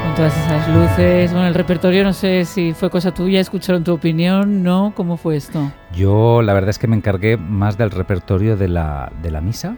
Con todas esas luces, bueno, el repertorio, no sé si fue cosa tuya, escucharon tu opinión, ¿no? ¿Cómo fue esto? Yo la verdad es que me encargué más del repertorio de la misa,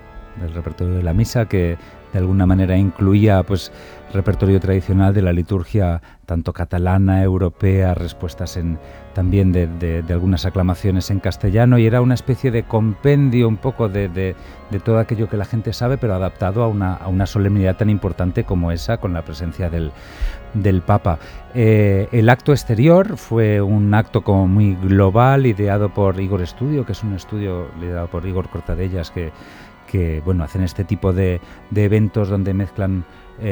que de alguna manera incluía pues repertorio tradicional de la liturgia tanto catalana, europea, respuestas también de algunas aclamaciones en castellano, y era una especie de compendio un poco de todo aquello que la gente sabe, pero adaptado a una solemnidad tan importante como esa, con la presencia del Papa. El acto exterior fue un acto como muy global, ideado por Igor Studio, que es un estudio liderado por Igor Cortadellas, que bueno, hacen este tipo de eventos donde mezclan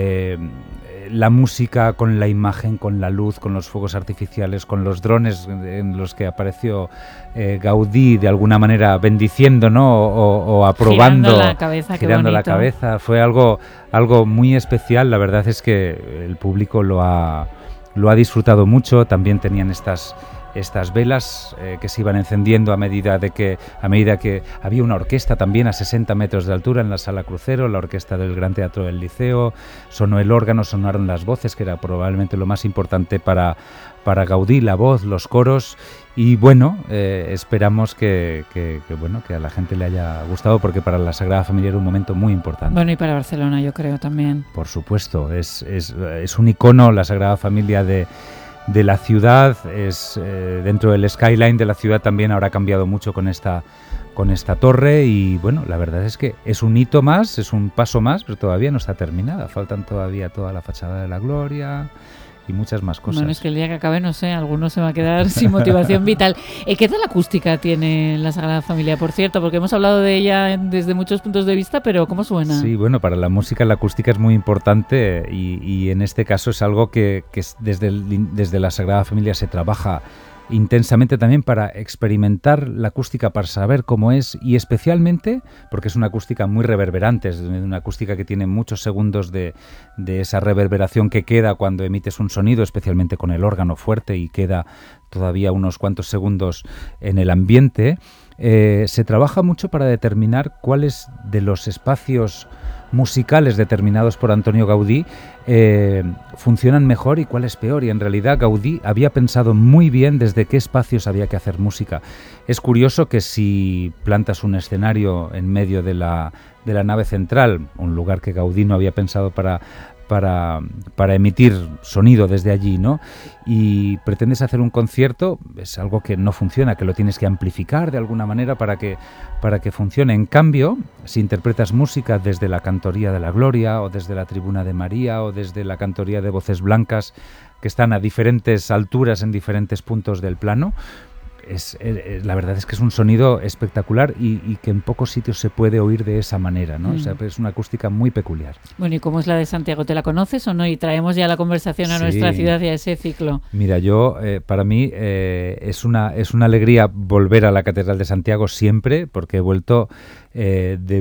la música con la imagen, con la luz, con los fuegos artificiales, con los drones en los que apareció Gaudí de alguna manera bendiciendo, ¿no? o aprobando, girando la cabeza. Fue algo muy especial. La verdad es que el público lo ha disfrutado mucho. También tenían estas velas que se iban encendiendo a medida que había una orquesta también a 60 metros de altura en la Sala Crucero, la orquesta del Gran Teatro del Liceo, sonó el órgano, sonaron las voces, que era probablemente lo más importante para Gaudí, la voz, los coros, y bueno, esperamos que a la gente le haya gustado, porque para la Sagrada Familia era un momento muy importante. Bueno, y para Barcelona yo creo también. Por supuesto, es un icono la Sagrada Familia de la ciudad, es dentro del skyline de la ciudad también. Ahora ha cambiado mucho con esta torre, y bueno, la verdad es que es un hito más, es un paso más, pero todavía no está terminada. Faltan todavía toda la fachada de la Gloria y muchas más cosas. Bueno, es que el día que acabe, no sé, alguno se va a quedar sin motivación vital. ¿Qué tal acústica tiene la Sagrada Familia, por cierto? Porque hemos hablado de ella desde muchos puntos de vista, pero ¿cómo suena? Sí, bueno, para la música la acústica es muy importante, y en este caso es algo que desde la Sagrada Familia se trabaja intensamente también para experimentar la acústica, para saber cómo es, y especialmente porque es una acústica muy reverberante, es una acústica que tiene muchos segundos de esa reverberación que queda cuando emites un sonido, especialmente con el órgano fuerte, y queda todavía unos cuantos segundos en el ambiente. Se trabaja mucho para determinar cuáles de los espacios musicales determinados por Antonio Gaudí funcionan mejor y cuáles peor, y en realidad Gaudí había pensado muy bien desde qué espacios había que hacer música. Es curioso que si plantas un escenario en medio de la nave central, un lugar que Gaudí no había pensado para emitir sonido desde allí, ¿no? Y pretendes hacer un concierto, es algo que no funciona, que lo tienes que amplificar de alguna manera para que funcione. En cambio, si interpretas música desde la Cantoría de la Gloria, o desde la Tribuna de María, o desde la Cantoría de Voces Blancas, que están a diferentes alturas en diferentes puntos del plano, la verdad es que es un sonido espectacular, y que en pocos sitios se puede oír de esa manera, ¿no? O sea, es una acústica muy peculiar. Bueno, ¿y cómo es la de Santiago? ¿Te la conoces o no? Y traemos ya la conversación a nuestra ciudad y a ese ciclo. Mira, para mí es una alegría volver a la Catedral de Santiago siempre, porque he vuelto de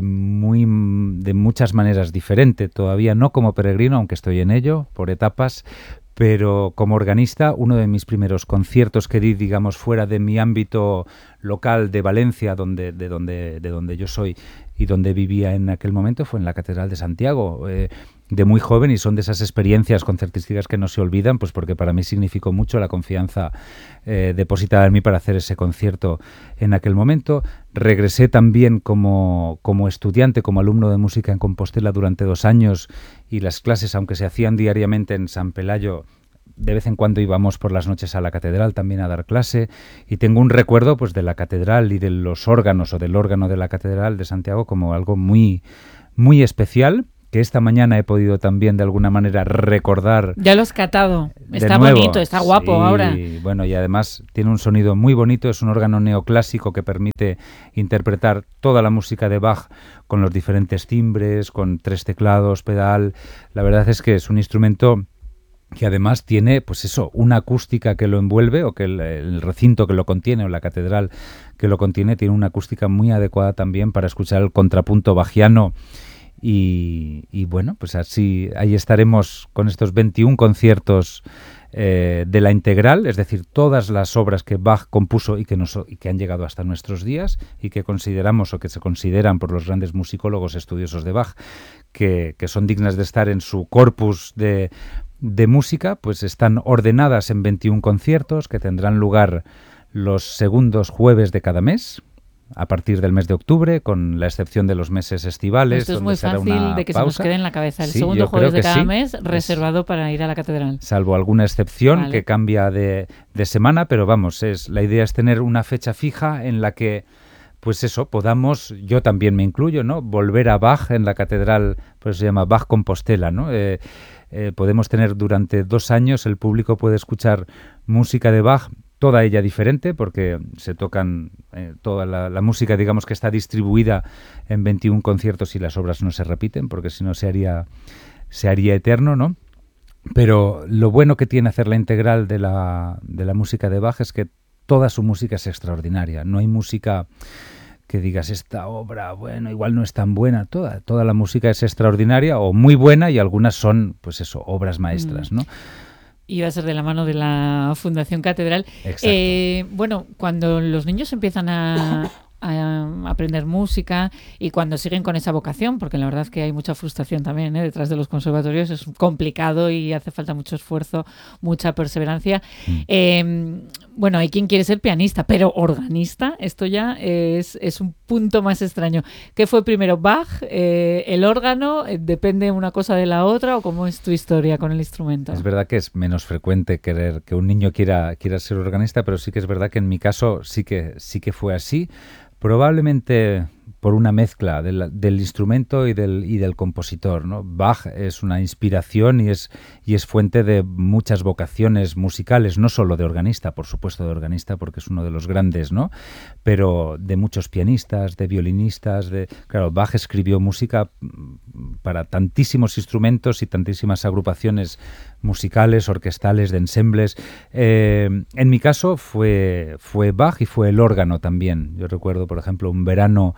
muchas maneras diferente. Todavía no como peregrino, aunque estoy en ello, por etapas. Pero como organista, uno de mis primeros conciertos que di, digamos, fuera de mi ámbito local de Valencia, de donde yo soy y donde vivía en aquel momento, fue en la Catedral de Santiago, de muy joven, y son de esas experiencias concertísticas que no se olvidan, pues porque para mí significó mucho la confianza depositada en mí para hacer ese concierto en aquel momento. Regresé también como estudiante, como alumno de música en Compostela durante 2 años, y las clases, aunque se hacían diariamente en San Pelayo, de vez en cuando íbamos por las noches a la catedral también a dar clase, y tengo un recuerdo pues de la catedral y de los órganos, o del órgano de la Catedral de Santiago, como algo muy, muy especial, que esta mañana he podido también de alguna manera recordar. Ya lo has catado, está nuevo. Bonito, está guapo ahora. Bueno, y además tiene un sonido muy bonito, es un órgano neoclásico que permite interpretar toda la música de Bach con los diferentes timbres, con 3 teclados, pedal. La verdad es que es un instrumento que además tiene, pues eso, una acústica que lo envuelve, o que el recinto que lo contiene, o la catedral que lo contiene, tiene una acústica muy adecuada también para escuchar el contrapunto bachiano. Y bueno, pues así ahí estaremos con estos 21 conciertos de la integral, es decir, todas las obras que Bach compuso y que han llegado hasta nuestros días, y que consideramos, o que se consideran por los grandes musicólogos estudiosos de Bach, que son dignas de estar en su corpus de de música pues están ordenadas en 21 conciertos que tendrán lugar los segundos jueves de cada mes, a partir del mes de octubre, con la excepción de los meses estivales. Esto es muy fácil de que se nos quede en la cabeza. El segundo jueves de cada mes reservado para ir a la catedral. Salvo alguna excepción que cambia de semana, pero vamos, la idea es tener una fecha fija en la que, pues eso, podamos, yo también me incluyo, ¿no?, volver a Bach en la catedral, pues se llama Bach Compostela, ¿no? Podemos tener durante 2 años, el público puede escuchar música de Bach, toda ella diferente, porque se tocan toda la música, digamos, que está distribuida en 21 conciertos y las obras no se repiten, porque si no se haría eterno, ¿no? Pero lo bueno que tiene hacer la integral de la música de Bach es que toda su música es extraordinaria. No hay música que digas, esta obra, bueno, igual no es tan buena. Toda la música es extraordinaria o muy buena, y algunas son, pues eso, obras maestras, ¿no? Y va a ser de la mano de la Fundación Catedral. Bueno, cuando los niños empiezan a aprender música y cuando siguen con esa vocación, porque la verdad es que hay mucha frustración también detrás de los conservatorios, es complicado y hace falta mucho esfuerzo, mucha perseverancia. Bueno, hay quien quiere ser pianista, pero organista, esto ya es un punto más extraño. ¿Qué fue primero, Bach, el órgano? ¿Depende una cosa de la otra o cómo es tu historia con el instrumento? Es verdad que es menos frecuente querer que un niño quiera ser organista, pero sí que es verdad que en mi caso sí que fue así. Probablemente por una mezcla del instrumento y del compositor, ¿no? Bach es una inspiración y es fuente de muchas vocaciones musicales, no solo de organista, por supuesto de organista, porque es uno de los grandes, ¿no? Pero de muchos pianistas, de violinistas, claro, Bach escribió música para tantísimos instrumentos y tantísimas agrupaciones musicales, orquestales, de ensembles. En mi caso fue Bach y fue el órgano también. Yo recuerdo, por ejemplo, un verano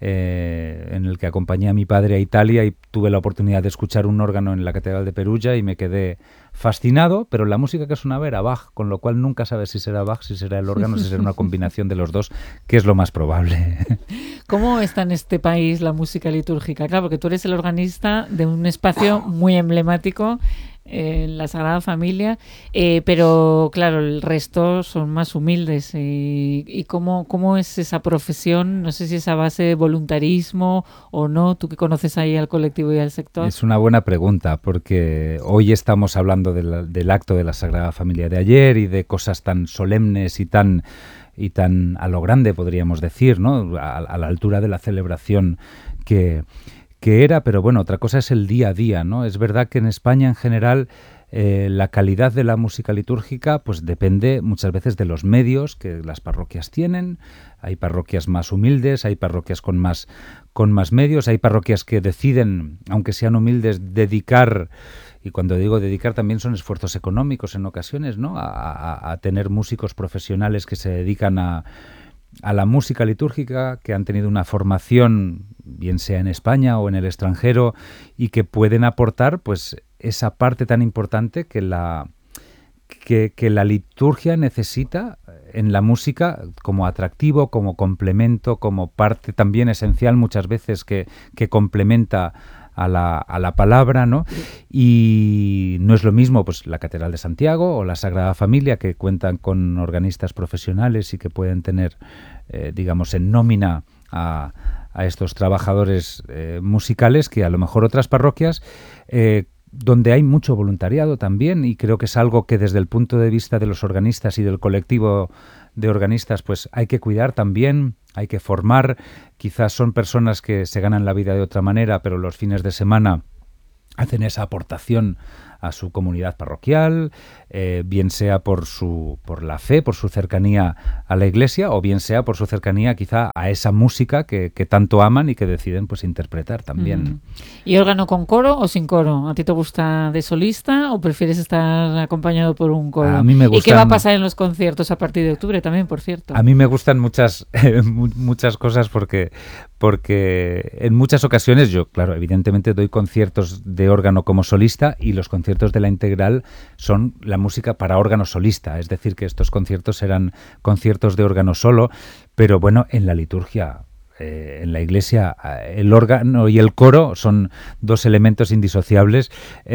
en el que acompañé a mi padre a Italia y tuve la oportunidad de escuchar un órgano en la Catedral de Perugia y me quedé fascinado, pero la música que sonaba era Bach, con lo cual nunca sabes si será Bach, si será el órgano, si será una combinación de los dos, que es lo más probable. ¿Cómo está en este país la música litúrgica? Claro, porque tú eres el organista de un espacio muy emblemático, la Sagrada Familia, pero claro, el resto son más humildes. ¿Y cómo es esa profesión? No sé si es a base de voluntarismo o no, tú que conoces ahí al colectivo y al sector. Es una buena pregunta, porque hoy estamos hablando del acto de la Sagrada Familia de ayer y de cosas tan solemnes y tan a lo grande, podríamos decir, ¿no? A la altura de la celebración que era, pero bueno, otra cosa es el día a día, ¿no? Es verdad que en España en general la calidad de la música litúrgica pues depende muchas veces de los medios que las parroquias tienen. Hay parroquias más humildes, hay parroquias con más medios, hay parroquias que deciden, aunque sean humildes, dedicar, y cuando digo dedicar también son esfuerzos económicos en ocasiones, ¿no? A tener músicos profesionales que se dedican a la música litúrgica, que han tenido una formación, bien sea en España o en el extranjero, y que pueden aportar pues esa parte tan importante que la liturgia necesita en la música como atractivo, como complemento, como parte también esencial muchas veces que complementa a la palabra, ¿no? Y no es lo mismo pues la Catedral de Santiago o la Sagrada Familia, que cuentan con organistas profesionales y que pueden tener, digamos, en nómina a estos trabajadores musicales, que a lo mejor otras parroquias donde hay mucho voluntariado también, y creo que es algo que desde el punto de vista de los organistas y del colectivo de organistas pues hay que cuidar también, hay que formar. Quizás son personas que se ganan la vida de otra manera, pero los fines de semana hacen esa aportación a su comunidad parroquial, bien sea por la fe, por su cercanía a la Iglesia, o bien sea por su cercanía quizá a esa música que tanto aman y que deciden pues interpretar también. ¿Y órgano con coro o sin coro? ¿A ti te gusta de solista o prefieres estar acompañado por un coro? A mí me gustan. ¿Y qué va a pasar en los conciertos a partir de octubre también, por cierto? A mí me gustan muchas cosas porque en muchas ocasiones yo, claro, evidentemente doy conciertos de órgano como solista, y los conciertos de la integral son la música para órgano solista, es decir, que estos conciertos serán conciertos de órgano solo, pero bueno, en la liturgia en la iglesia el órgano y el coro son dos elementos indisociables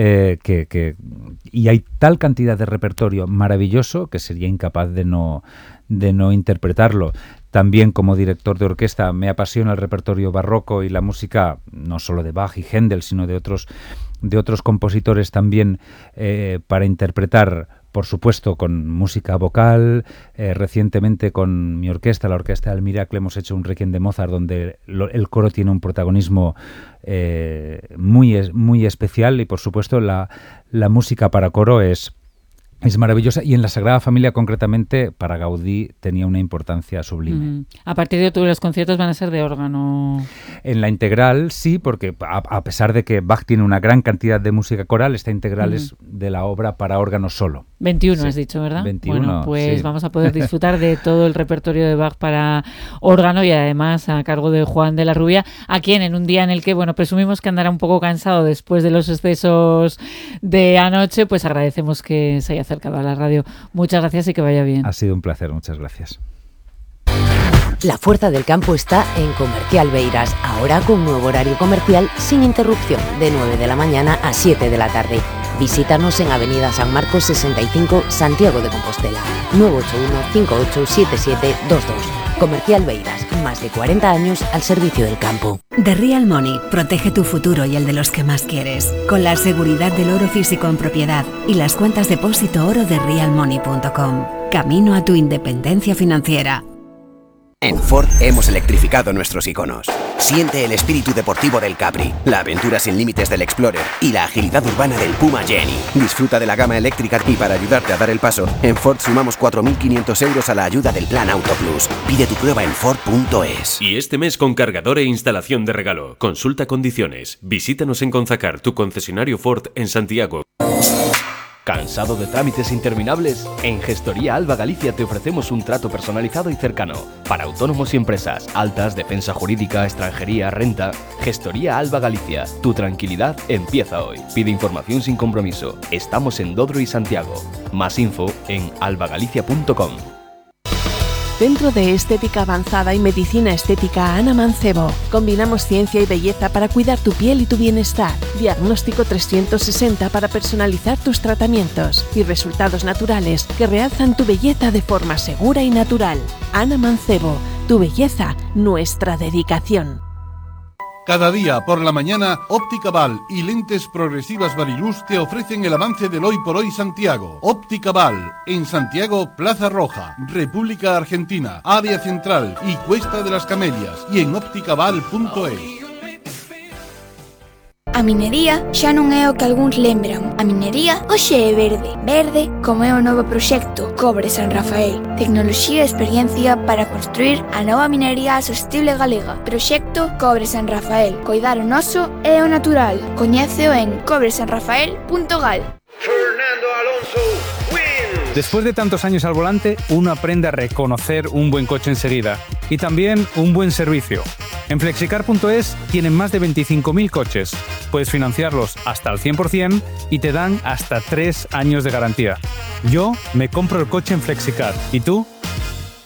y hay tal cantidad de repertorio maravilloso que sería incapaz de no interpretarlo. También como director de orquesta me apasiona el repertorio barroco y la música no solo de Bach y Händel, sino de otros compositores también para interpretar, por supuesto, con música vocal. Recientemente con mi orquesta, la Orquesta del Miracle, hemos hecho un Requiem de Mozart donde el coro tiene un protagonismo muy especial y, por supuesto, la música para coro es maravillosa, y en la Sagrada Familia concretamente para Gaudí tenía una importancia sublime. A partir de todos los conciertos van a ser de órgano. En la integral sí, porque a pesar de que Bach tiene una gran cantidad de música coral, esta integral es de la obra para órgano solo. 21 has dicho, ¿verdad? 21, bueno, pues sí. Vamos a poder disfrutar de todo el repertorio de Bach para órgano y además a cargo de Juan de la Rubia, a quien en un día en el que, presumimos que andará un poco cansado después de los excesos de anoche, pues agradecemos que se haya acercado a la radio. Muchas gracias y que vaya bien. Ha sido un placer, muchas gracias. La Fuerza del Campo está en Comercial Beiras, ahora con nuevo horario comercial sin interrupción, de 9 de la mañana a 7 de la tarde. Visítanos en Avenida San Marcos 65, Santiago de Compostela, 981-587722. Comercial Beiras, más de 40 años al servicio del campo. The Real Money protege tu futuro y el de los que más quieres, con la seguridad del oro físico en propiedad y las cuentas depósito oro de realmoney.com. Camino a tu independencia financiera. En Ford hemos electrificado nuestros iconos. Siente el espíritu deportivo del Capri, la aventura sin límites del Explorer y la agilidad urbana del Puma Jenny. Disfruta de la gama eléctrica y para ayudarte a dar el paso, en Ford sumamos 4.500 euros a la ayuda del Plan Auto Plus. Pide tu prueba en Ford.es. Y este mes con cargador e instalación de regalo. Consulta condiciones. Visítanos en Conzacar, tu concesionario Ford en Santiago. ¿Cansado de trámites interminables? En Gestoría Alba Galicia te ofrecemos un trato personalizado y cercano para autónomos y empresas, altas, defensa jurídica, extranjería, renta. Gestoría Alba Galicia, tu tranquilidad empieza hoy. Pide información sin compromiso. Estamos en Dodro y Santiago. Más info en albagalicia.com. Centro de Estética Avanzada y Medicina Estética Ana Mancebo. Combinamos ciencia y belleza para cuidar tu piel y tu bienestar. Diagnóstico 360 para personalizar tus tratamientos y resultados naturales que realzan tu belleza de forma segura y natural. Ana Mancebo, tu belleza, nuestra dedicación. Cada día por la mañana, Óptica Val y Lentes Progresivas Variluz te ofrecen el avance del Hoy por Hoy Santiago. Óptica Val, en Santiago, Plaza Roja, República Argentina, Área Central y Cuesta de las Camelias, y en ópticaval.es. A minería xa non é o que algúns lembran. A minería hoxe é verde. Verde como é o novo proxecto Cobre San Rafael. Tecnoloxía e experiencia para construir a nova minería sostible galega. Proxecto Cobre San Rafael. Coidar o noso e o natural. Coñéceo en cobresanrafael.gal. Fernando Alonso wins. Después de tantos años al volante, uno aprende a reconocer un buen coche enseguida y también un buen servicio. En Flexicar.es tienen más de 25.000 coches. Puedes financiarlos hasta el 100% y te dan hasta 3 años de garantía. Yo me compro el coche en Flexicar. ¿Y tú?